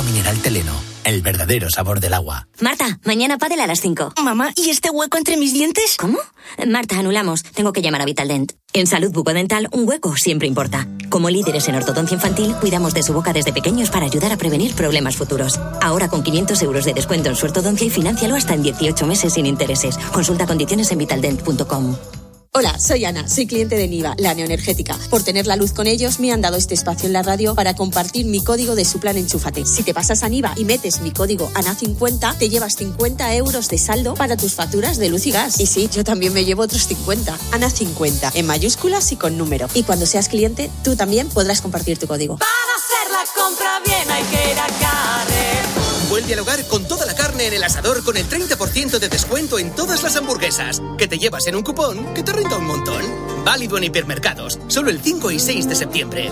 mineral Teleno, el verdadero sabor del agua. Marta, mañana pádel a las 5. Mamá, ¿y este hueco entre mis dientes? ¿Cómo? Marta, anulamos. Tengo que llamar a Vitaldent. En salud bucodental, un hueco siempre importa. Como líderes en ortodoncia infantil, cuidamos de su boca desde pequeños para ayudar a prevenir problemas futuros. Ahora con 500 euros de descuento en su ortodoncia y financialo hasta en 18 meses sin intereses. Consulta condiciones en vitaldent.com. Hola, soy Ana, soy cliente de Niva, la neoenergética. Por tener la luz con ellos, me han dado este espacio en la radio para compartir mi código de su plan Enchúfate. Si te pasas a Niva y metes mi código ANA50, te llevas 50 euros de saldo para tus facturas de luz y gas. Y sí, yo también me llevo otros 50. ANA50, en mayúsculas y con número. Y cuando seas cliente, tú también podrás compartir tu código. Para hacer la compra bien hay que ir a Carrefour. Vuelve al hogar con toda la carne en el asador con el 30% de descuento en todas las hamburguesas. Que te llevas en un cupón que te renta un montón. Válido en hipermercados. Solo el 5 y 6 de septiembre.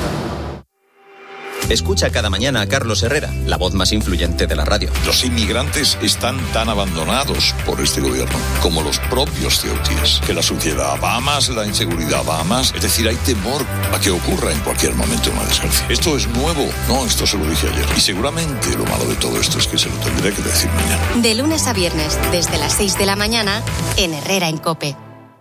Escucha cada mañana a Carlos Herrera, la voz más influyente de la radio. Los inmigrantes están tan abandonados por este gobierno como los propios ceutíes. Que la suciedad va más, la inseguridad va más. Es decir, hay temor a que ocurra en cualquier momento una desgracia. Esto es nuevo. No, esto se lo dije ayer. Y seguramente lo malo de todo esto es que se lo tendré que decir mañana. De lunes a viernes, desde las 6 de la mañana, en Herrera en COPE.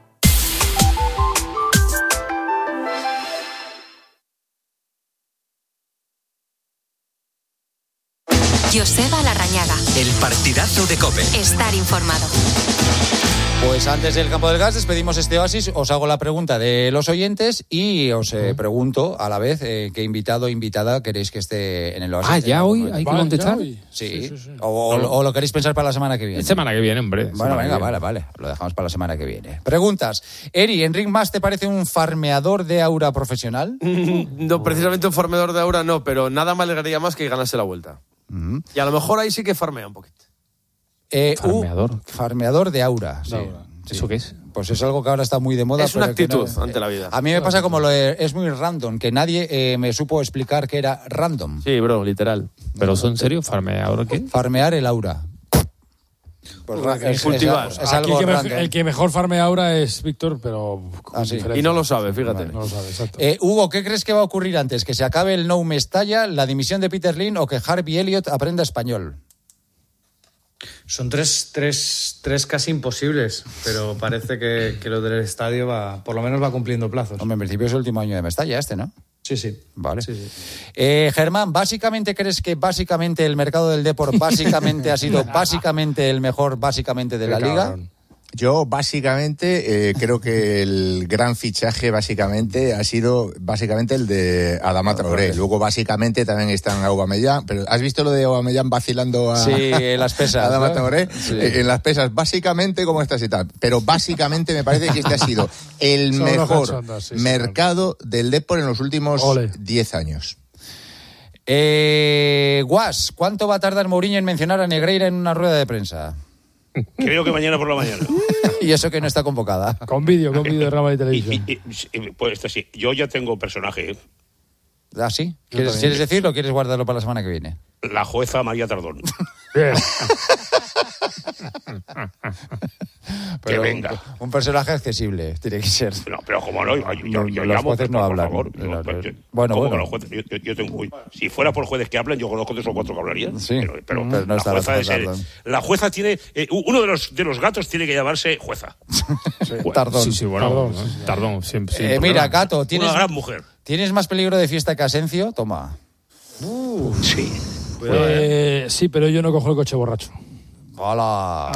Joseba Larrañaga. El partidazo de COPE. Estar informado. Pues antes del campo del gas despedimos este oasis, os hago la pregunta de los oyentes y os pregunto a la vez qué invitado o invitada queréis que esté en el oasis. Ah, ¿ya hoy hay que contestar? Sí. O lo queréis pensar para la semana que viene. Semana que viene, hombre. Bueno, venga, vale. Lo dejamos para la semana que viene. Preguntas. Eri, ¿Enric Mas te parece un farmeador de aura profesional? No, precisamente un farmeador de aura no, pero nada me alegraría más que ganarse la vuelta. Y a lo mejor ahí sí que farmea un poquito. Farmeador de aura. Sí. ¿Eso qué es? Pues es algo que ahora está muy de moda. Es una actitud ante la vida. A mí me pasa como es muy random, que nadie me supo explicar que era random. Sí, bro, literal. ¿Pero son en serio? ¿Farmeador qué? Farmear el aura. Pues cultivar. Es algo el que mejor farmea ahora es Víctor, pero sí. Y no lo sabe, fíjate. Vale, no lo sabe, exacto. Hugo, ¿qué crees que va a ocurrir antes? ¿Que se acabe el No Mestalla, la dimisión de Peter Lynn o que Harvey Elliott aprenda español? Son tres casi imposibles, pero parece que lo del estadio por lo menos va cumpliendo plazos. Hombre, en principio es el último año de Mestalla ¿no? Sí. Vale. Sí. Germán, ¿básicamente crees que básicamente el mercado del deporte básicamente ha sido básicamente el mejor básicamente de la liga? Yo básicamente creo que el gran fichaje básicamente ha sido básicamente el de Adama Traoré. Luego básicamente también está en Aubameyang, pero ¿has visto lo de Aubameyang vacilando a en las pesas, Adama Traoré? Sí. En las pesas, básicamente cómo estás y tal. Pero básicamente me parece que este ha sido el mejor mercado del deporte en los últimos 10 años. Guas, ¿cuánto va a tardar Mourinho en mencionar a Negreira en una rueda de prensa? Creo que mañana por la mañana. Y eso que no está convocada. Con vídeo de Rama de Televisión. Pues esto sí, yo ya tengo personaje. ¿Ah, sí? ¿Quieres decirlo o quieres guardarlo para la semana que viene? La jueza María Tardón. Bien. Pero que venga. Un personaje accesible, tiene que ser. No, pero como no, yo los llamo, jueces no hablan. Por favor. Bueno. Los jueces, yo tengo, si fuera por jueces que hablan, yo conozco 3 o 4 que hablarían. Sí, pero no está la jueza tiene, uno de los gatos tiene que llamarse jueza. Sí. Tardón. Sí, bueno, Tardón. Siempre. Mira, Gato, una gran mujer. ¿Tienes más peligro de fiesta que Asencio? Toma. Sí. Sí, pero yo no cojo el coche borracho. ¡Hola!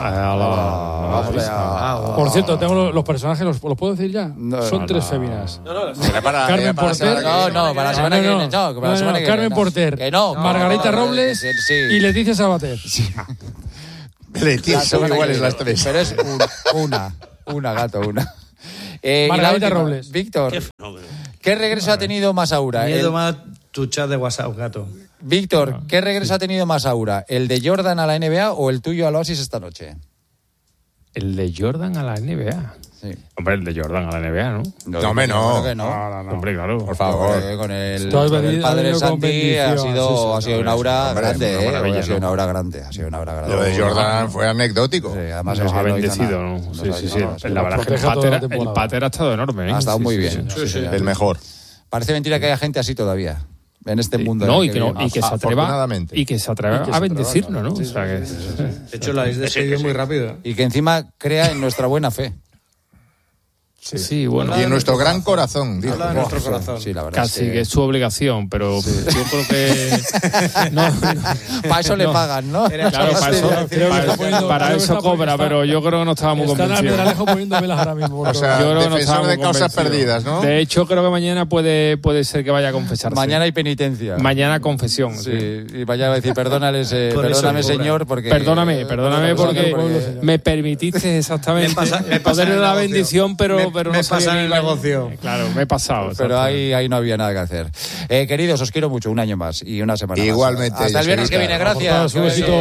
Por cierto, tengo los personajes, ¿los puedo decir ya? Son 3 féminas. Carmen Porter. Para la semana que viene. Carmen Porter. Margarita Robles y Leticia Sabater. Leticia, igual es las 3. Pero es una, Gato, una. Margarita Robles. Víctor, ¿qué regreso ha tenido más aura? Miedo más tu chat de WhatsApp, Gato. Víctor, ¿qué regreso ha tenido más aura? ¿El de Jordan a la NBA o el tuyo al Oasis esta noche? ¿El de Jordan a la NBA? Sí. Hombre, el de Jordan a la NBA, ¿no? No. Hombre, claro. Por favor. Con el padre de Santi ha sido un aura grande, Ha sido una aura grande. Lo de Jordan fue anecdótico. Sí, además nos ha bendecido, ¿no? Sí. La verdad es que el pater ha estado enorme, ¿eh? Ha estado muy bien. Sí. El mejor. Parece mentira que haya gente así todavía. en este mundo. No, y que se atreva a bendecirnos, ¿no? O sea que... De hecho, la habéis despedido muy rápido. Y que encima crea en nuestra buena fe. Sí, bueno. Y en nuestro gran corazón. Habla de nuestro corazón. Sí, la verdad. Casi que es su obligación, pero yo creo que... No. Para eso le pagan, ¿no? Claro, para eso cobra, pero yo creo que no estaba muy convencido. Están a lejos poniendo velas ahora mismo. O sea, yo creo que defensor de causas perdidas, ¿no? De hecho, creo que mañana puede ser que vaya a confesarse. Mañana hay penitencia. Mañana confesión. Sí, y vaya a decir, perdóname, señor, porque... Perdóname porque me permitiste exactamente poder la bendición, pero me pasa en el negocio. Claro, me he pasado. Pero ahí no había nada que hacer. Queridos, os quiero mucho, un año más y una semana Igualmente, más. Hasta el viernes que viene, gracias. Un besito.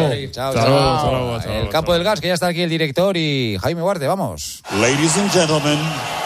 Chao. El Campo del Gas, que ya está aquí el director y Jaime Huarte, vamos. Ladies and gentlemen,